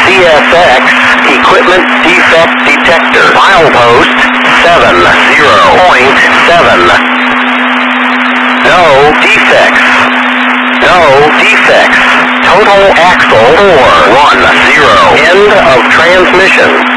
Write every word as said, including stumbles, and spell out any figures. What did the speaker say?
C S X, equipment defect detector. Milepost seven zero point seven. No defects. No defects. Total axle four one zero. End of transmission.